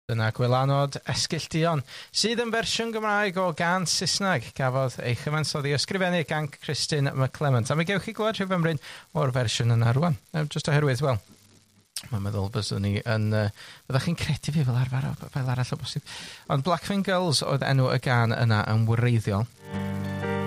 Dyna gwylanod Esgyll Duon, sydd yn fersiwn Gymraeg o gân Saesneg, gafodd ei chyfansoddi ysgrifennu gan Christine McClement. A mi gewch chi glywed rhyw fymryn o'r fersiwn yna rwan. Just oherwydd, wel, mae'n meddwl byddwn ni yn... byddwch chi'n credu fi fel arfer, fel arall o bosib. Ond Blackfin Girls oedd enw y gân yna yn wreiddiol.